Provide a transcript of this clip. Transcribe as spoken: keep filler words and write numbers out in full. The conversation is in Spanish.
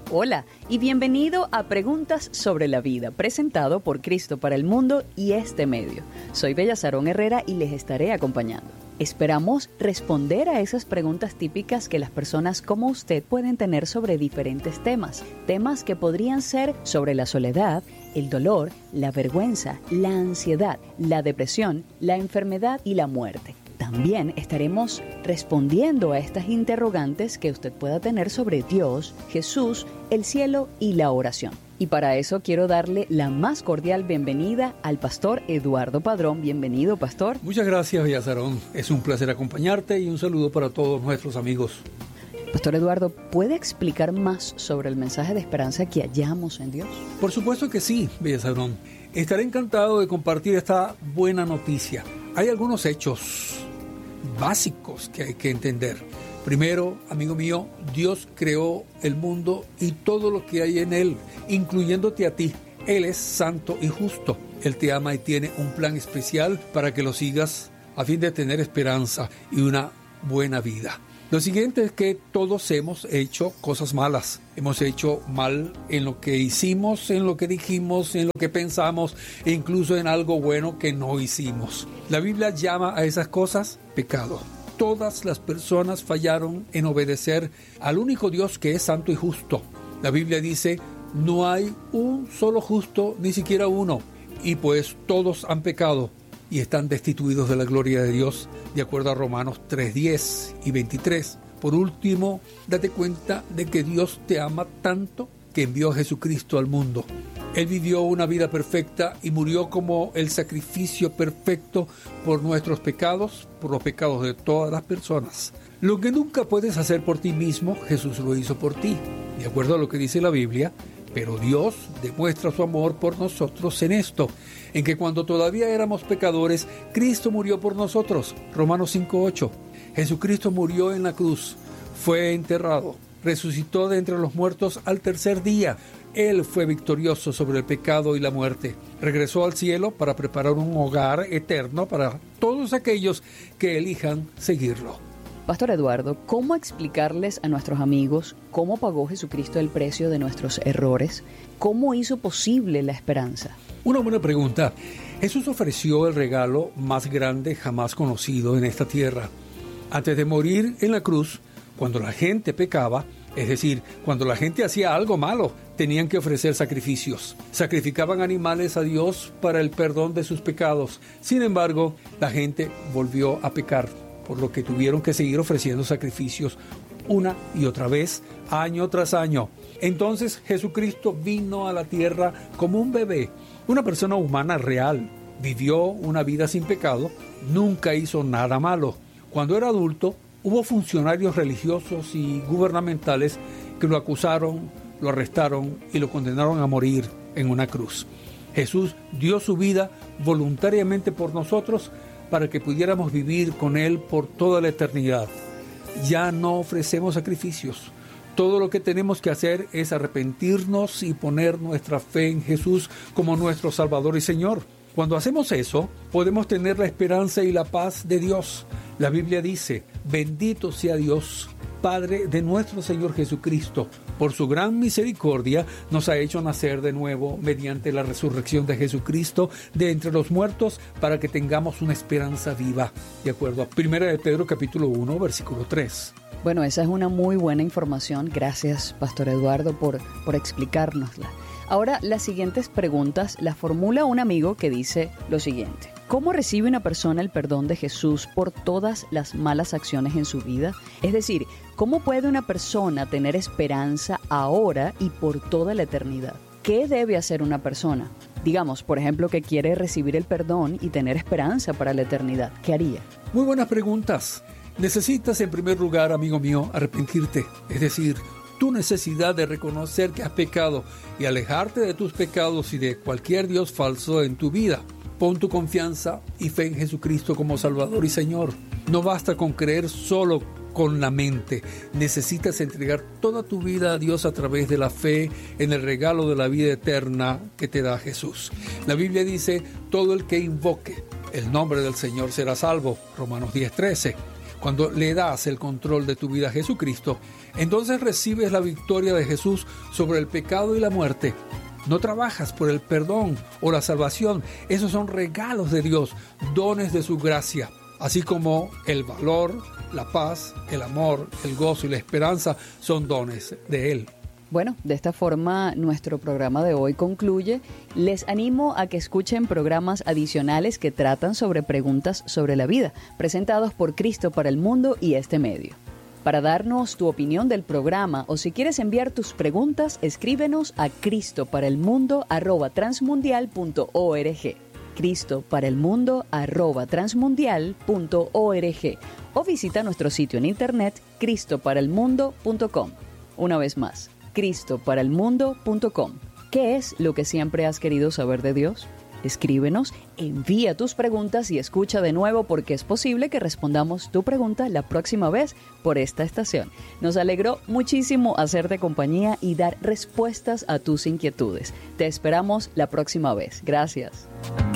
Hola y bienvenido a Preguntas sobre la Vida, presentado por Cristo para el Mundo y este medio. Soy Bella Sarón Herrera y les estaré acompañando. Esperamos responder a esas preguntas típicas que las personas como usted pueden tener sobre diferentes temas. Temas que podrían ser sobre la soledad, el dolor, la vergüenza, la ansiedad, la depresión, la enfermedad y la muerte. También estaremos respondiendo a estas interrogantes que usted pueda tener sobre Dios, Jesús, el cielo y la oración. Y para eso quiero darle la más cordial bienvenida al pastor Eduardo Padrón. Bienvenido, pastor. Muchas gracias, Bella Sarón. Es un placer acompañarte y un saludo para todos nuestros amigos. Pastor Eduardo, ¿puede explicar más sobre el mensaje de esperanza que hallamos en Dios? Por supuesto que sí, Bella Sarón. Estaré encantado de compartir esta buena noticia. Hay algunos hechos básicos que hay que entender. Primero, amigo mío, Dios creó el mundo y todo lo que hay en él, incluyéndote a ti. Él es santo y justo. Él te ama y tiene un plan especial para que lo sigas a fin de tener esperanza y una buena vida. Lo siguiente es que todos hemos hecho cosas malas. Hemos hecho mal en lo que hicimos, en lo que dijimos, en lo que pensamos e incluso en algo bueno que no hicimos. La Biblia llama a esas cosas pecado. Todas las personas fallaron en obedecer al único Dios que es santo y justo. La Biblia dice, no hay un solo justo, ni siquiera uno. Y pues todos han pecado y están destituidos de la gloria de Dios, de acuerdo a Romanos tres, diez y veintitrés. Por último, date cuenta de que Dios te ama tanto que envió a Jesucristo al mundo. Él vivió una vida perfecta y murió como el sacrificio perfecto por nuestros pecados, por los pecados de todas las personas. Lo que nunca puedes hacer por ti mismo, Jesús lo hizo por ti, de acuerdo a lo que dice la Biblia. Pero Dios demuestra su amor por nosotros en esto, en que cuando todavía éramos pecadores, Cristo murió por nosotros. Romanos cinco, ocho. Jesucristo murió en la cruz, fue enterrado, resucitó de entre los muertos al tercer día. Él fue victorioso sobre el pecado y la muerte. Regresó al cielo para preparar un hogar eterno para todos aquellos que elijan seguirlo. Pastor Eduardo, ¿cómo explicarles a nuestros amigos cómo pagó Jesucristo el precio de nuestros errores? ¿Cómo hizo posible la esperanza? Una buena pregunta. Jesús ofreció el regalo más grande jamás conocido en esta tierra. Antes de morir en la cruz, cuando la gente pecaba, es decir, cuando la gente hacía algo malo, tenían que ofrecer sacrificios. Sacrificaban animales a Dios para el perdón de sus pecados. Sin embargo, la gente volvió a pecar, por lo que tuvieron que seguir ofreciendo sacrificios una y otra vez, año tras año. Entonces Jesucristo vino a la tierra como un bebé, una persona humana real. Vivió una vida sin pecado, nunca hizo nada malo. Cuando era adulto, hubo funcionarios religiosos y gubernamentales que lo acusaron, lo arrestaron y lo condenaron a morir en una cruz. Jesús dio su vida voluntariamente por nosotros para que pudiéramos vivir con Él por toda la eternidad. Ya no ofrecemos sacrificios. Todo lo que tenemos que hacer es arrepentirnos y poner nuestra fe en Jesús como nuestro Salvador y Señor. Cuando hacemos eso, podemos tener la esperanza y la paz de Dios. La Biblia dice, bendito sea Dios, Padre de nuestro Señor Jesucristo. Por su gran misericordia nos ha hecho nacer de nuevo mediante la resurrección de Jesucristo de entre los muertos para que tengamos una esperanza viva. De acuerdo a Primera de Pedro capítulo uno, versículo tres. Bueno, esa es una muy buena información. Gracias, Pastor Eduardo, por, por explicárnosla. Ahora, las siguientes preguntas las formula un amigo que dice lo siguiente. ¿Cómo recibe una persona el perdón de Jesús por todas las malas acciones en su vida? Es decir, ¿cómo puede una persona tener esperanza ahora y por toda la eternidad? ¿Qué debe hacer una persona? Digamos, por ejemplo, que quiere recibir el perdón y tener esperanza para la eternidad. ¿Qué haría? Muy buenas preguntas. Necesitas, en primer lugar, amigo mío, arrepentirte. Es decir, tu necesidad de reconocer que has pecado y alejarte de tus pecados y de cualquier Dios falso en tu vida. Pon tu confianza y fe en Jesucristo como Salvador y Señor. No basta con creer solo con la mente. Necesitas entregar toda tu vida a Dios a través de la fe en el regalo de la vida eterna que te da Jesús. La Biblia dice, todo el que invoque el nombre del Señor será salvo. Romanos diez, trece. Cuando le das el control de tu vida a Jesucristo, entonces recibes la victoria de Jesús sobre el pecado y la muerte. No trabajas por el perdón o la salvación. Esos son regalos de Dios, dones de su gracia. Así como el valor, la paz, el amor, el gozo y la esperanza son dones de Él. Bueno, de esta forma nuestro programa de hoy concluye. Les animo a que escuchen programas adicionales que tratan sobre preguntas sobre la vida, presentados por Cristo para el Mundo y este medio. Para darnos tu opinión del programa o si quieres enviar tus preguntas, escríbenos a cristoparaelmundo arroba transmundial punto org. Cristo para el Mundo arroba transmundial punto org o visita nuestro sitio en internet cristo para el mundo punto com. Una vez más, cristo para el mundo punto com. ¿Qué es lo que siempre has querido saber de Dios? Escríbenos, envía tus preguntas y escucha de nuevo porque es posible que respondamos tu pregunta la próxima vez por esta estación. Nos alegró muchísimo hacerte compañía y dar respuestas a tus inquietudes. Te esperamos la próxima vez. Gracias.